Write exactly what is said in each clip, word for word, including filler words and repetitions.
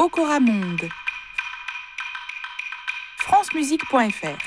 Okora Monde. france musique point f r.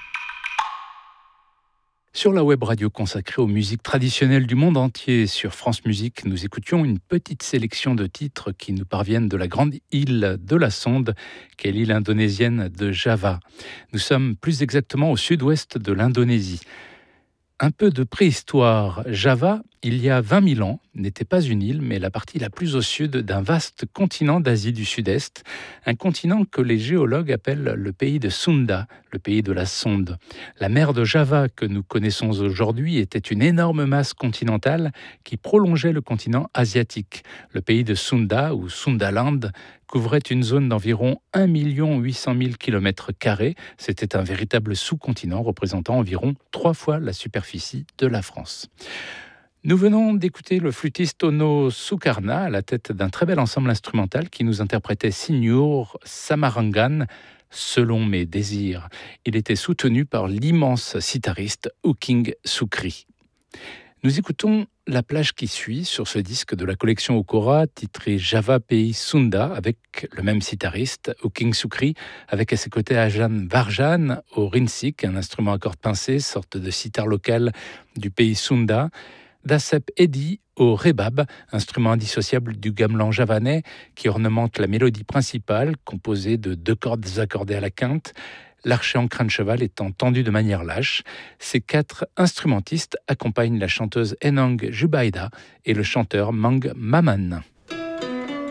Sur la web radio consacrée aux musiques traditionnelles du monde entier, sur France Musique, nous écoutions une petite sélection de titres qui nous parviennent de la grande île de la Sonde, qu'est l'île indonésienne de Java. Nous sommes plus exactement au sud-ouest de l'Indonésie. Un peu de préhistoire. Java, il y a vingt mille ans, n'était pas une île, mais la partie la plus au sud d'un vaste continent d'Asie du Sud-Est, un continent que les géologues appellent le pays de Sunda, le pays de la Sonde. La mer de Java que nous connaissons aujourd'hui était une énorme masse continentale qui prolongeait le continent asiatique. Le pays de Sunda, ou Sundaland, couvrait une zone d'environ un million huit cent mille kilomètres carrés. C'était un véritable sous-continent représentant environ trois fois la superficie de la France. Nous venons d'écouter le flûtiste Ono Sukarna à la tête d'un très bel ensemble instrumental qui nous interprétait Signur Samarangan, Selon mes désirs. Il était soutenu par l'immense sitariste Uking Sukri. Nous écoutons la plage qui suit sur ce disque de la collection Okora, titré Java Pays Sunda, avec le même sitariste, Uking Sukri, avec à ses côtés Ajan Varjan au rinsik, un instrument à cordes pincées, sorte de sitar local du pays Sunda, Dasep Edi au rebab, instrument indissociable du gamelan javanais qui ornemente la mélodie principale, composée de deux cordes accordées à la quinte, l'archet en crin de cheval étant tendu de manière lâche. Ces quatre instrumentistes accompagnent la chanteuse Enang Jubaida et le chanteur Mang Maman.